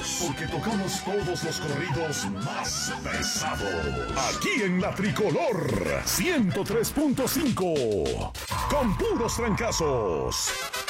porque tocamos todos los corridos más pesados. Aquí en La Tricolor 103.5, con puros trancazos.